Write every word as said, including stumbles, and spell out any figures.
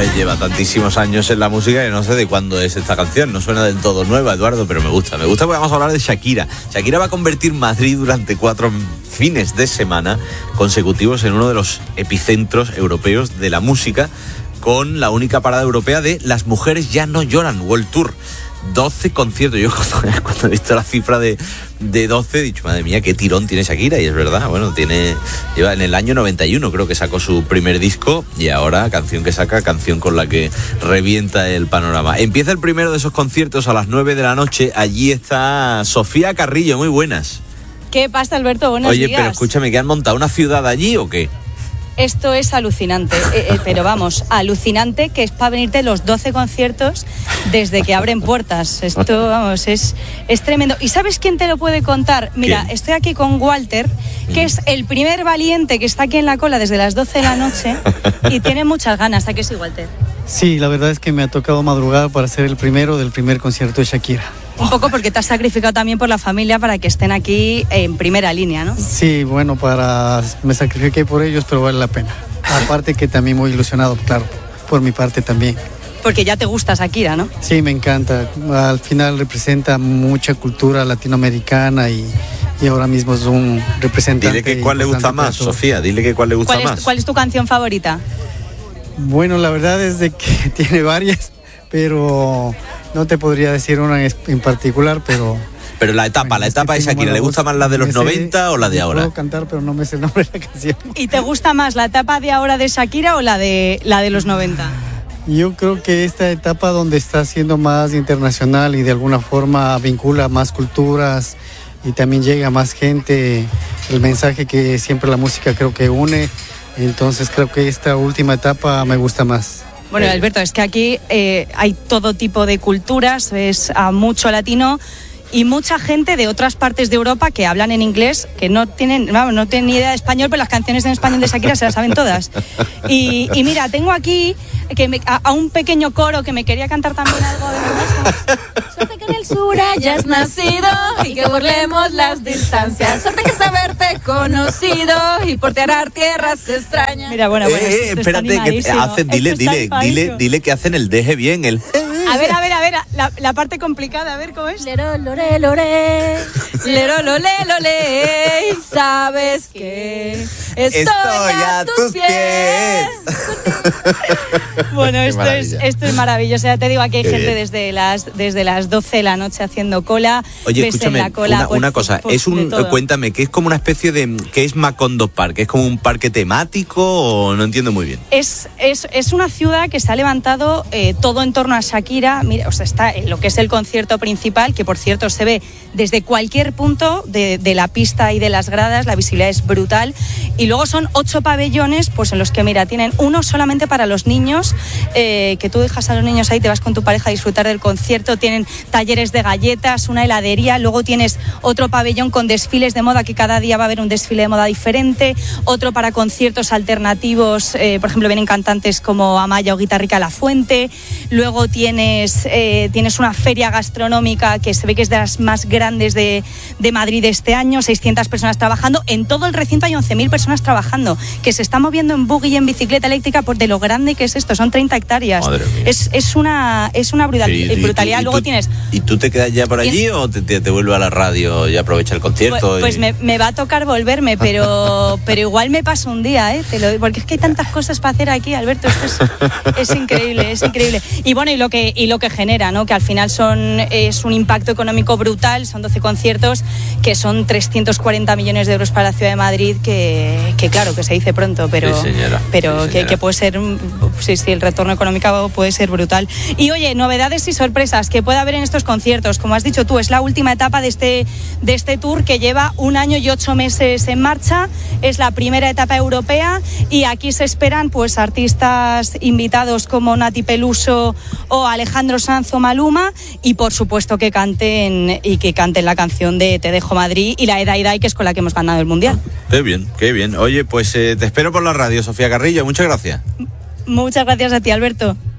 lleva tantísimos años en la música y no sé de cuándo es esta canción. No suena del todo nueva, Eduardo, pero me gusta. Me gusta porque vamos a hablar de Shakira. Shakira va a convertir Madrid durante cuatro fines de semana consecutivos en uno de los epicentros europeos de la música, con la única parada europea de Las Mujeres Ya No Lloran, World Tour. doce conciertos. Yo cuando, cuando he visto la cifra de, de doce he dicho, madre mía, qué tirón tiene Shakira. Y es verdad, bueno, tiene lleva en el año noventa y uno creo que sacó su primer disco, y ahora canción que saca, canción con la que revienta el panorama. Empieza el primero de esos conciertos a las nueve de la noche. Allí está Sofía Carrillo. Muy buenas. ¿Qué pasa, Alberto? Buenos Oye, días. pero escúchame, ¿que han montado una ciudad allí o qué? Esto es alucinante, eh, eh, pero vamos, alucinante, que es para venirte los doce conciertos desde que abren puertas. Esto, vamos, es, es tremendo. ¿Y sabes quién te lo puede contar? Mira, ¿quién? Estoy aquí con Walter, que es el primer valiente que está aquí en la cola desde las doce de la noche y tiene muchas ganas. ¿A qué sí, Walter? Sí, la verdad es que me ha tocado madrugar para ser el primero del primer concierto de Shakira. Un poco porque te has sacrificado también por la familia para que estén aquí en primera línea, ¿no? Sí, bueno, para me sacrifiqué por ellos, pero vale la pena. Aparte que también muy ilusionado, claro, por mi parte también. Porque ya te gusta Shakira, ¿no? Sí, me encanta. Al final representa mucha cultura latinoamericana y, y ahora mismo es un representante. Dile que cuál le gusta más, Sofía, dile que cuál le gusta ¿Cuál es, más. ¿Cuál es tu canción favorita? Bueno, la verdad es de que tiene varias, pero no te podría decir una en particular, pero... Pero la etapa, bueno, la etapa de Shakira, ¿le gusta más la de los noventa o la de ahora? Puedo cantar, pero no me sé el nombre de la canción. ¿Y te gusta más la etapa de ahora de Shakira o la de, la de los noventa? Yo creo que esta etapa donde está siendo más internacional y de alguna forma vincula más culturas y también llega a más gente, el mensaje que siempre la música creo que une, entonces creo que esta última etapa me gusta más. Bueno, Alberto, es que aquí eh, hay todo tipo de culturas, es a mucho latino y mucha gente de otras partes de Europa que hablan en inglés, que no tienen, no, no tienen ni idea de español, pero las canciones en español de Shakira se las saben todas. Y, y mira, tengo aquí que me, a, a un pequeño coro que me quería cantar también algo de eso. Suerte que en el sur hayas nacido y que burlemos las distancias. Suerte que saberte conocido y portear tierras extrañas. Mira, bueno, bueno, eh, esto, esto espérate, que hacen, dile, dile, dile, dile que hacen el deje bien, el... A ver, a ver, a ver, la, la parte complicada, a ver cómo es. Lero, lore, lore, lero, lole, lole, sabes que estoy, estoy a, a tus pies. pies. Bueno, esto es, esto es maravilloso. Ya te digo, aquí hay Qué gente bien. desde las desde las doce de la noche haciendo cola. Oye, ves escúchame, en la cola, una, pues, una cosa, pues, es un, cuéntame, ¿qué es como una especie de, qué es Macondo Park? ¿Es como un parque temático o no entiendo muy bien? Es, es, es una ciudad que se ha levantado eh, todo en torno a Shakira. Mira, o sea, está en lo que es el concierto principal, que por cierto se ve desde cualquier punto de, de la pista y de las gradas, la visibilidad es brutal. Y luego son ocho pabellones, pues en los que, mira, tienen uno solamente para los niños, eh, que tú dejas a los niños ahí, te vas con tu pareja a disfrutar del concierto. Tienen talleres de galletas, una heladería, luego tienes otro pabellón con desfiles de moda, que cada día va a haber un desfile de moda diferente, otro para conciertos alternativos, eh, por ejemplo, vienen cantantes como Amaya o Guitarrica La Fuente. Luego tienes, eh, tienes una feria gastronómica que se ve que es de las más grandes de, de Madrid este año, seiscientas personas trabajando. En todo el recinto hay once mil personas trabajando, que se están moviendo en buggy y en bicicleta eléctrica por de lo grande que es esto, son treinta hectáreas. Es, es una, es una brutal, sí, brutalidad. Y, y, Luego tú, tienes... ¿Y tú te quedas ya por allí ¿Tienes? o te, te, te vuelves a la radio y aprovecha el concierto? Pues, pues y... me, me va a tocar volverme, pero, pero igual me paso un día, ¿eh? Te lo, porque es que hay tantas cosas para hacer aquí, Alberto, esto es, es increíble, es increíble. Y bueno, y lo que, y lo que genera, ¿no? Que al final son, es un impacto económico brutal, son doce conciertos, que son trescientos cuarenta millones de euros para la ciudad de Madrid, que, que claro, que se dice pronto, pero, sí, señora. pero sí, que, que puede ser, sí, sí, el retorno económico puede ser brutal. Y oye, novedades y sorpresas que puede haber en estos conciertos, como has dicho tú, es la última etapa de este, de este tour que lleva un año y ocho meses en marcha, es la primera etapa europea y aquí se esperan pues artistas invitados como Nati Peluso o Alejandro Sanz o Maluma, y por supuesto que canten y que canten la canción de Te Dejo Madrid y la de Dai Dai, que es con la que hemos ganado el Mundial. Qué bien, qué bien. Oye, pues eh, te espero por la radio, Sofía Carrillo, muchas gracias. Muchas gracias a ti, Alberto.